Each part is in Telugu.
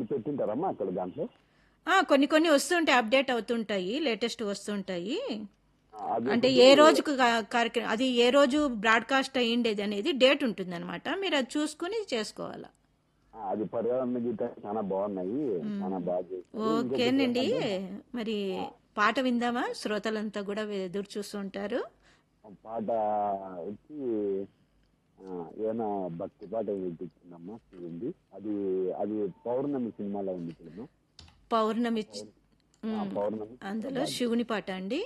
ఏమైనా పెట్టింటారమ్మా అక్కడ దాంట్లో? కొన్ని కొన్ని వస్తుంటాయి, అప్డేట్ అవుతుంటాయి, లేటెస్ట్ వస్తుంటాయి. అంటే అదొకటి. ఏ రోజుకు కార్యక్రమం, అది ఏ రోజు బ్రాడ్కాస్ట్ అయ్యిండేది అనేది డేట్ ఉంటుంది అనమాట. మీరు అది చూసుకుని చేసుకోవాలా. అది పర్యావరణ గీతాలు చాలా బాగున్నాయి, చాలా బాగా చేశారు. ఇంకొకటి ఓకేనండి. ఏంటంటే మరి పాట విందామా? శ్రోతలంతా కూడా ఎదురు చూస్తుంటారు. పాట వచ్చి ఏమైనా భక్తి పాట వినిపించిందమ్మా చూడండి. అది అది పౌర్ణమి సినిమాలో ఉంది చూడమ్మా. పౌర్ణమి పౌర్ణమి అందులో శివుని పాట అండి.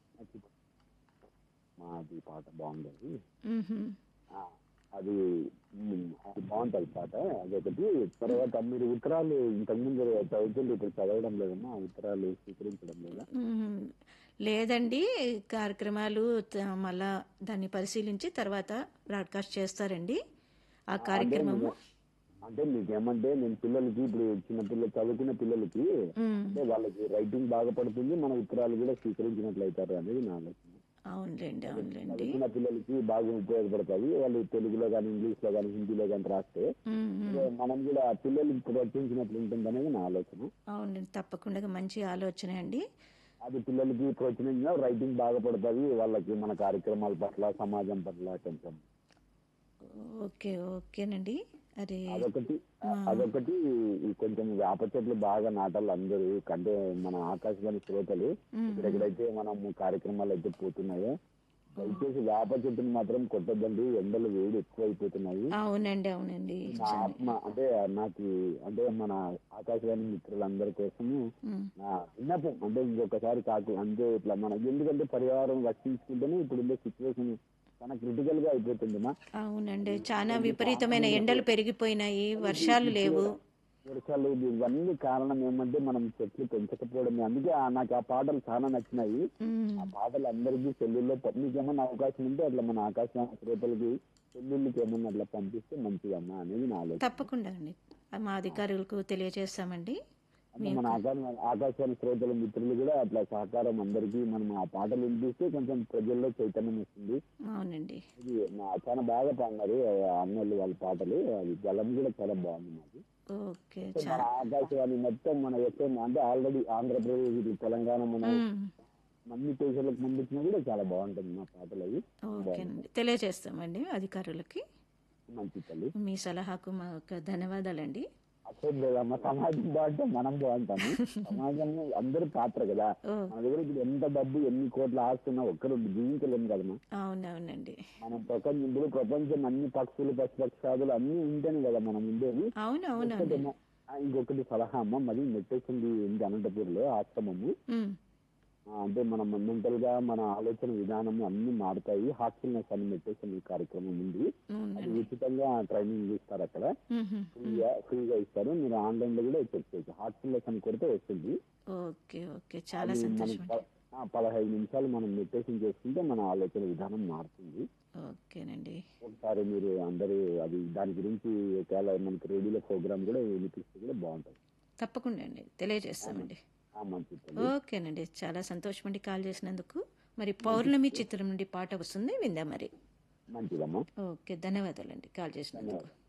అది పాట బాగుండేది. మ్హూ. ఆ, అది అది బాగుంటుంది పాట. అదొకటి. తర్వాత మీరు ఉత్తరాలు ఇంతకుముందు చదువుతుంటే ఇప్పుడు చదవడం లేదమ్మా, ఉత్తరాలు స్వీకరించడం లేదా? మ్మ్. లేదండి, కార్యక్రమాలు మళ్ళా దాన్ని పరిశీలించి తర్వాత బ్రాడ్కాస్ట్ చేస్తారండి ఆ అంటే కార్యక్రమము. అంటే మీకేమంటే నేను పిల్లలకి ఇప్పుడు చిన్న పిల్లలు చదువుకున్న పిల్లలకి మ్మ్. అంటే వాళ్ళకి రైటింగ్ బాగా పడుతుంది, మన ఉత్తరాలు కూడా స్వీకరించినట్లు అవుతారు అనేది నా ఆలోచన. అవునులేండి, అవునులేండి. చదువుకున్న పిల్లలకి బాగా ఉపయోగపడుతుంది. వాళ్ళు తెలుగులో కానీ ఇంగ్లీష్ లో కానీ హిందీలో కానీ రాస్తే మ్మ్. మనం కూడా పిల్లలకి ప్రోత్సహించినట్లు ఉంటుంది అనేది నా ఆలోచన. అవునండి, తప్పకుండా మంచి ఆలోచన అండి. అది పిల్లలకి ప్రోత్సహించిన రైటింగ్ బాగా పడుతుంది. వాళ్ళకి మన కార్యక్రమాల పట్ల సమాజం పట్ల కొంచెం ఓకే, ఓకేనండి. అరే, అదొకటి. మా అదొకటి ఈ కొంచెం వేప చెట్లు బాగా నాటాలి అందరూ. అంటే మన ఆకాశవాణి శ్రోతలు ఎక్కడెక్కడైతే మనం కార్యక్రమాలు అయితే పోతున్నాయో దయచేసి వేప చెట్టుని మాత్రం కొట్టద్దండి. ఎండలు వేడి ఎక్కువ అయిపోతున్నాయి. అవునండి, అవునండి. నా ఆత్మ అంటే నాకు అంటే మన ఆకాశవాణి మిత్రులందరి కోసము మ్మ్. నా విన్నపం అంటే ఇంకొకసారి కాకు అంటే ఇట్లా మన ఎందుకంటే పరివారం రక్షించుకుంటేనే ఇప్పుడు సిచ్యువేషన్ చాలా క్రిటికల్ గా అయిపోతుందిమా. అవునండి, చాలా విపరీతమైన ఎండలు పెరిగిపోయినాయి, వర్షాలు లేవు. వర్షాలు ఇవన్నీ కారణం ఏమంటే మనం చెట్లు పెంచకపోవడమే. అందుకే నాకు ఆ పాటలు చాలా నచ్చినాయి. మ్మ్. ఆ పాటలు అందరికీ సెల్లుల్లో మీకేమన్నా అవకాశం ఉంటే అట్లా మన ఆకాశవాణి శ్రోతలకి సెల్లుళ్ళకి ఏమన్నా అట్లా పంపిస్తే మంచిదమ్మా అనేది నా ఆలోచన. తప్పకుండా అండి, మా అధికారులకు తెలియజేస్తామండి. అంటే మీ మన యొక్క ఆకాశవాణి శ్రోతల మిత్రులు కూడా అట్లా సహకారం అందరికీ మనం ఆ పాటలు వినిపిస్తే కొంచెం ప్రజల్లో చైతన్యం వస్తుంది. అవునండి. ఇది చాలా బాగా పాడినారు అన్నోళ్ళు వాళ్ళ పాటలు. అది గలం కూడా చాలా బాగుంది మాకు. ఓకే, మన ఆకాశవాణి మొత్తం మన ఎఫ్ఎం అంటే ఆల్రెడీ ఆంధ్రప్రదేశ్ ఇది తెలంగాణ మన అన్ని దేశాలకు పంపించినా కూడా చాలా బాగుంటుంది మా పాటలు అవి. ఓకేనండి, తెలియజేస్తామండి అధికారులకి. మంచి తల్లి. మీ సలహాకు మా యొక్క ధన్యవాదాలండి. అసలు లేదమ్మా, సమాజం బాగుంటే మనం బాగుంటాము. సమాజంలో అందరూ పాత్ర కదా. ఓ, మన దగ్గర ఇప్పుడు ఎంత డబ్బు ఎన్ని కోట్ల ఆస్తున్నా ఒక్కరు జీవించలేము కదమ్మా. అవునవునండి. మనం ప్రపంచం అన్ని పక్షులు పశుపక్షాదులు అన్ని ఉంటేనే కదా మనం ఉండేది. అవునవునండి. ఇంకొకటి సలహా అమ్మ, మరి మెట్టేసింది ఉంది అనంతపూర్లో ఆశ్రమము. అంటే మనం మెంటల్ గా మన ఆలోచన విధానం అన్ని మారుతాయి. హార్ట్ఫుల్నెస్ అని మెడిటేషన్ కార్యక్రమం ఉంది. అది ఉచితంగా ట్రైనింగ్ ఇస్తారు అక్కడ. ఫ్రీగా ఇస్తారు. మీరు ఆన్లైన్ లో కూడా చెక్ చేయొచ్చు. హార్ట్ఫుల్నెస్ అని కొడితే వస్తుంది. ఓకే, ఓకే, చాలా అది సంతోషం అండి. 15 నిమిషాలు మనం మెడిటేషన్ చేసుకుంటే మన ఆలోచన విధానం మారుతుంది. ఓకేనండి. ఒకసారి మీరు అందరూ అది దాని గురించి ఒకవేళ మనకి రేడియోలో ప్రోగ్రామ్ కూడా వినిపిస్తే కూడా బాగుంటుంది. తప్పకుండా అండి, తెలియజేస్తామండి. మంచిది. ఓకేనండి, చాలా సంతోషం అండి కాల్ చేసినందుకు. మరి పౌర్ణమి చిత్రం నుండి పాట వస్తుంది, విందా మరి. మంచిదమ్మా. ఓకే, ధన్యవాదాలండి కాల్ చేసినందుకు.